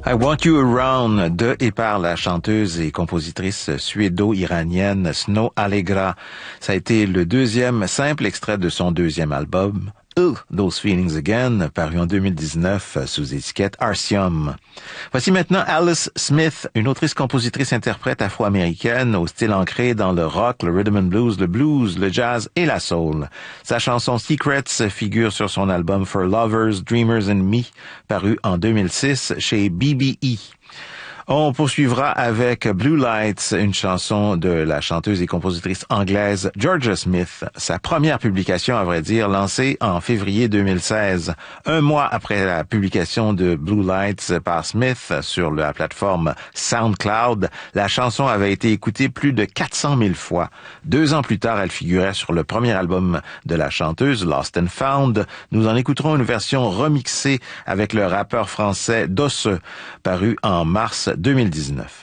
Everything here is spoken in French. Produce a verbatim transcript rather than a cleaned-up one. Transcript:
I Want You Around de et par la chanteuse et compositrice suédo-iranienne Snow Allegra. Ça a été le deuxième simple extrait de son deuxième album, Ugh, Those Feelings Again, paru en deux mille dix-neuf sous étiquette Arsium. Voici maintenant Alice Smith, une autrice-compositrice-interprète afro-américaine au style ancré dans le rock, le rhythm and blues, le blues, le jazz et la soul. Sa chanson Secrets figure sur son album For Lovers, Dreamers and Me, paru en deux mille six chez B B E. On poursuivra avec Blue Lights, une chanson de la chanteuse et compositrice anglaise Georgia Smith. Sa première publication, à vrai dire, lancée en février deux mille seize. Un mois après la publication de Blue Lights par Smith sur la plateforme SoundCloud, la chanson avait été écoutée plus de quatre cent mille fois. Deux ans plus tard, elle figurait sur le premier album de la chanteuse, Lost and Found. Nous en écouterons une version remixée avec le rappeur français Dosseux, paru en mars deux mille dix-neuf.